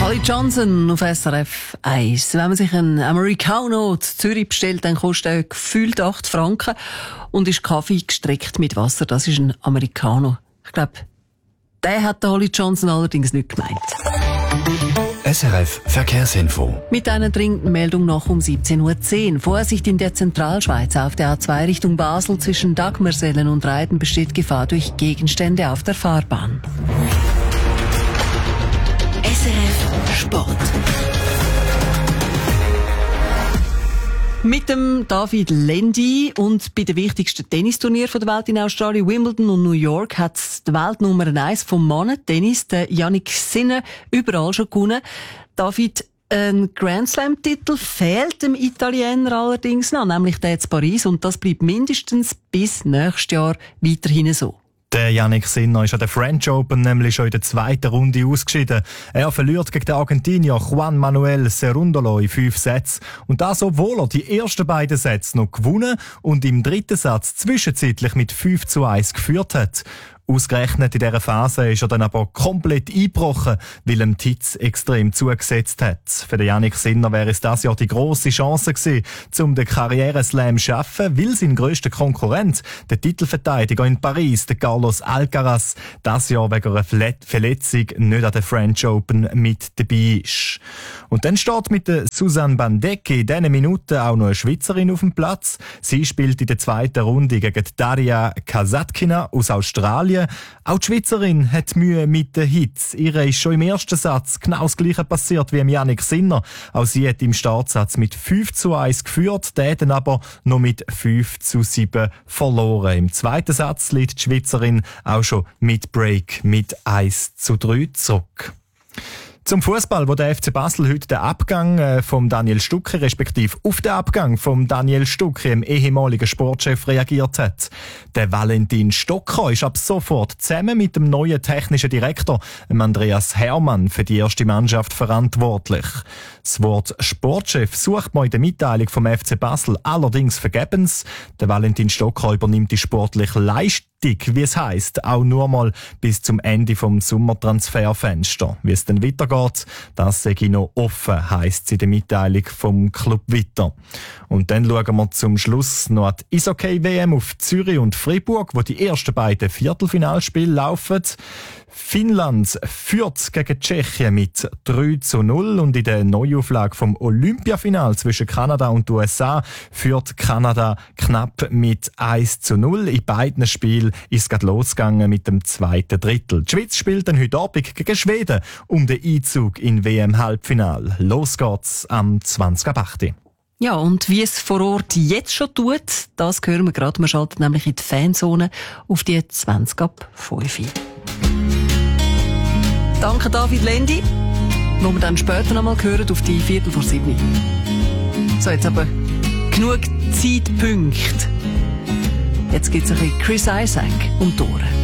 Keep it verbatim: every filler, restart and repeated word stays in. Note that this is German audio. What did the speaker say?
Holly Johnson auf S R F eins. Wenn man sich einen Americano in Zürich bestellt, dann kostet er gefühlt acht Franken und ist Kaffee gestreckt mit Wasser. Das ist ein Americano. Ich glaube, der hat der Holly Johnson allerdings nicht gemeint. S R F Verkehrsinfo. Mit einer dringenden Meldung noch um siebzehn Uhr zehn. Vorsicht in der Zentralschweiz. Auf der A zwei Richtung Basel zwischen Dagmersellen und Reiten besteht Gefahr durch Gegenstände auf der Fahrbahn. S R F Sport. Mit dem David Lendi und bei den wichtigsten Tennisturnieren der Welt in Australien, Wimbledon und New York, hat die Weltnummer eins vom Männer-Tennis, der Jannik Sinner, überall schon gewonnen. David, ein Grand Slam-Titel fehlt dem Italiener allerdings noch, nämlich der in Paris, und das bleibt mindestens bis nächstes Jahr weiterhin so. Der Jannik Sinner ist an der French Open nämlich schon in der zweiten Runde ausgeschieden. Er verliert gegen den Argentinier Juan Manuel Cerundolo in fünf Sätzen. Und das, obwohl er die ersten beiden Sätze noch gewonnen und im dritten Satz zwischenzeitlich mit fünf zu eins geführt hat. Ausgerechnet in dieser Phase ist er dann aber komplett eingebrochen, weil ihm Titz extrem zugesetzt hat. Für den Jannik Sinner wäre es das Jahr die grosse Chance gewesen, um den Karriereslam zu schaffen, weil sein grösster Konkurrent, der Titelverteidiger in Paris, der Carlos Alcaraz, das Jahr wegen einer Verletzung nicht an der French Open mit dabei ist. Und dann steht mit der Susanne Bandecchi in diesen Minuten auch noch eine Schweizerin auf dem Platz. Sie spielt in der zweiten Runde gegen Daria Kasatkina aus Australien. Auch die Schweizerin hat Mühe mit den Hits. Ihr ist schon im ersten Satz genau das Gleiche passiert wie im Jannik Sinner. Auch sie hat im Startsatz mit fünf zu eins geführt, der dann aber noch mit fünf zu sieben verloren. Im zweiten Satz liegt die Schweizerin auch schon mit Break mit eins zu drei zurück. Zum Fußball, wo der F C Basel heute den Abgang äh, vom Daniel Stucki, respektive auf den Abgang vom Daniel Stucki, dem ehemaligen Sportchef, reagiert hat. Der Valentin Stocker ist ab sofort zusammen mit dem neuen technischen Direktor, dem Andreas Hermann, für die erste Mannschaft verantwortlich. Das Wort Sportchef sucht man in der Mitteilung vom F C Basel allerdings vergebens. Der Valentin Stocker übernimmt die sportliche Leistung, wie es heisst, auch nur mal bis zum Ende vom Sommertransferfenster. Wie es dann weitergeht, das sage ich noch offen, heisst es in der Mitteilung vom Club weiter. Und dann schauen wir zum Schluss noch an die Eishockey-W M auf Zürich und Freiburg, wo die ersten beiden Viertelfinalspiele laufen. Finnland führt gegen Tschechien mit drei zu null und in der Neuauflage vom Olympiafinal zwischen Kanada und U S A führt Kanada knapp mit eins zu null. In beiden Spielen ist es gerade losgegangen mit dem zweiten Drittel. Die Schweiz spielt dann heute Abend gegen Schweden um den Einzug in W M-Halbfinal. Los geht's am zwanzig ab acht. Ja, und wie es vor Ort jetzt schon tut, das hören wir gerade. Wir schalten nämlich in die Fanzone auf die zwanzig ab fünf. Danke David Lendi, wo wir dann später noch mal hören auf die Viertel vor sieben. So, jetzt aber genug Zeitpunkte. Jetzt gibt's ein bisschen Chris Isaak um die Ohren.